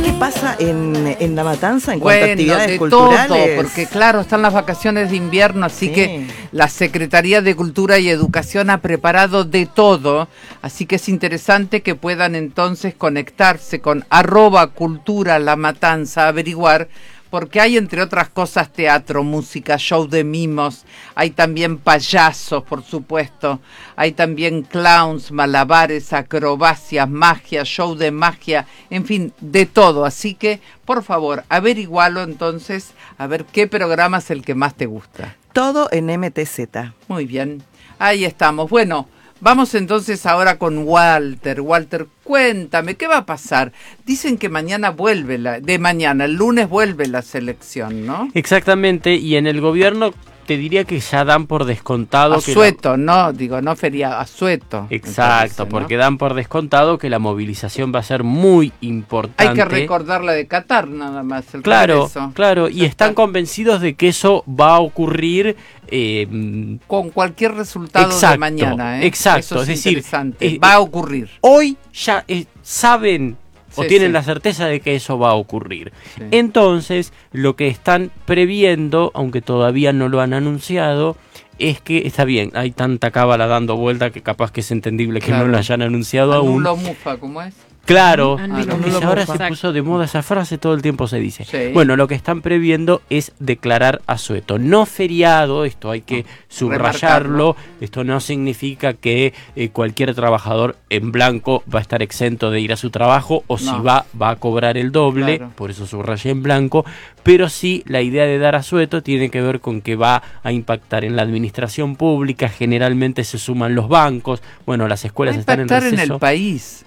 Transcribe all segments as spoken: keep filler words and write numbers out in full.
qué pasa en, en La Matanza en bueno, cuanto a actividades de culturales? todo, porque claro, están las vacaciones de invierno, así Sí. que la Secretaría de Cultura y Educación ha preparado de todo, así que es interesante que puedan entonces conectarse con arroba cultura La Matanza, averiguar, porque hay entre otras cosas teatro, música, show de mimos, hay también payasos, por supuesto, hay también clowns, malabares, acrobacias, magia, show de magia, en fin, de todo. Así que, por favor, averigualo entonces, a ver qué programa es el que más te gusta. Todo en M T Z. Muy bien, ahí estamos. Bueno, vamos entonces ahora con Walter. Walter, cuéntame, ¿qué va a pasar? Dicen que mañana vuelve, la, de mañana, el lunes vuelve la selección, ¿no? Exactamente, y en el gobierno te diría que ya dan por descontado... Asueto, que la... no, digo, no feriado, asueto. Exacto, parece, porque ¿no? dan por descontado que la movilización va a ser muy importante. Hay que recordar la de Qatar nada más, el Claro, regreso. claro, y están está... convencidos de que eso va a ocurrir... Eh, con cualquier resultado exacto, de mañana, ¿eh? Exacto, eso es, es decir, eh, va a ocurrir. Hoy ya eh, saben... o sí, tienen sí. la certeza de que eso va a ocurrir. Sí. Entonces, lo que están previendo, aunque todavía no lo han anunciado, es que, está bien, hay tanta cábala dando vuelta que capaz que es entendible que claro. no lo hayan anunciado Anulo aún. mufa, ¿cómo es? Claro, Ah, no, no, no, ahora no, se puso de moda esa frase, todo el tiempo se dice. Sí. Bueno, lo que están previendo es declarar asueto. No feriado, esto hay que subrayarlo, esto no significa que eh, cualquier trabajador en blanco va a estar exento de ir a su trabajo, o no. si va, va a cobrar el doble, claro. por eso subrayé en blanco, pero sí la idea de dar asueto tiene que ver con que va a impactar en la administración pública, generalmente se suman los bancos, bueno, las escuelas va a están en impactar receso. en el país.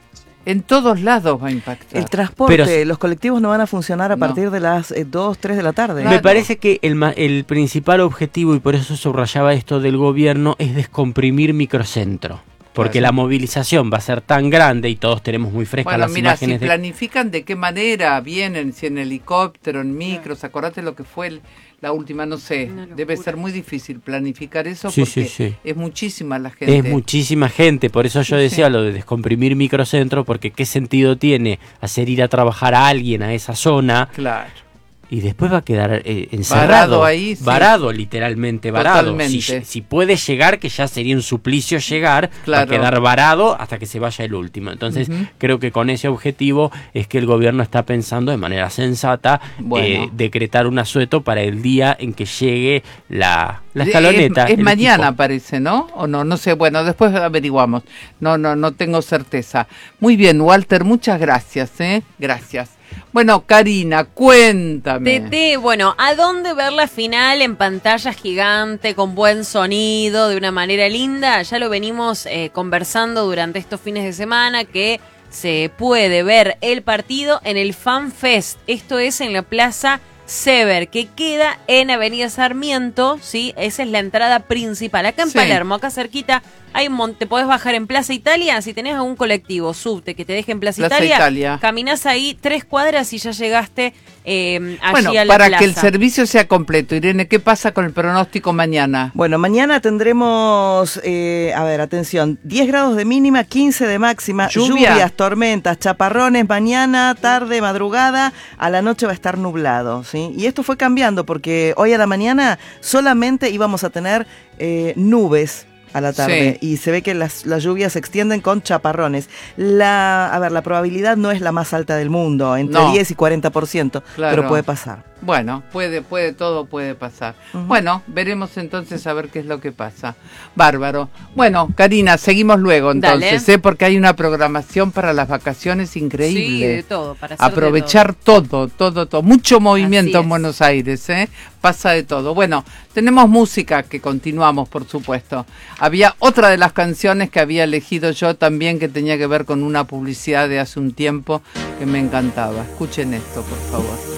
En todos lados va a impactar. El transporte, Pero, los colectivos no van a funcionar a no. partir de las eh, dos, tres de la tarde. Claro. Me parece que el, el principal objetivo, y por eso subrayaba esto del gobierno, es descomprimir microcentro. Porque la movilización va a ser tan grande y todos tenemos muy frescas bueno, las mira, imágenes. Si de... planifican de qué manera vienen, si en helicóptero, en micros, acordate lo que fue el, la última, no sé, debe ser muy difícil planificar eso sí, porque sí, sí. es muchísima la gente. Es muchísima gente, por eso yo decía sí. lo de descomprimir microcentro, porque qué sentido tiene hacer ir a trabajar a alguien a esa zona. Claro. Y después va a quedar eh, encerrado, varado ahí, sí. varado, literalmente varado. Totalmente. Si, si puede llegar, que ya sería un suplicio llegar, claro. va a quedar varado hasta que se vaya el último. Entonces, uh-huh. creo que con ese objetivo es que el gobierno está pensando de manera sensata bueno. eh, decretar un asueto para el día en que llegue la, la escaloneta. Es, es mañana, equipo. parece, ¿no? O no, no sé, bueno, después averiguamos. No, no, no tengo certeza. Muy bien, Walter, muchas gracias, ¿eh? Gracias. Bueno, Karina, cuéntame. Tete, bueno, ¿a dónde ver la final en pantalla gigante, con buen sonido, de una manera linda? Ya lo venimos eh, conversando durante estos fines de semana, que se puede ver el partido en el Fan Fest. Esto es en la Plaza Sever, que queda en Avenida Sarmiento, ¿sí? Esa es la entrada principal. Acá en sí. Palermo, acá cerquita, hay un mon- te podés bajar en Plaza Italia. Si tenés algún colectivo, subte, que te deje en Plaza, Plaza Italia, Italia, caminás ahí tres cuadras y ya llegaste eh, allí bueno, a la para plaza. que el servicio sea completo. Irene, ¿qué pasa con el pronóstico mañana? Bueno, mañana tendremos, eh, a ver, atención, diez grados de mínima, quince de máxima, Lluvia. lluvias, tormentas, chaparrones, mañana, tarde, madrugada, a la noche va a estar nublado, ¿sí? Y esto fue cambiando porque hoy a la mañana solamente íbamos a tener eh, nubes a la tarde, sí. y se ve que las, las lluvias se extienden con chaparrones. La, a ver, la probabilidad no es la más alta del mundo, entre no. diez y cuarenta por ciento, claro. pero puede pasar. Bueno, puede, puede, todo puede pasar. Uh-huh. Bueno, veremos entonces a ver qué es lo que pasa. Bárbaro. Bueno, Karina, seguimos luego entonces, ¿eh? Porque hay una programación para las vacaciones increíble. Sí, de todo, para hacer aprovechar todo. todo, todo, todo. Mucho movimiento en Buenos Aires, ¿eh? Pasa de todo. Bueno, tenemos música que continuamos, por supuesto. Había otra de las canciones que había elegido yo también que tenía que ver con una publicidad de hace un tiempo que me encantaba. Escuchen esto, por favor.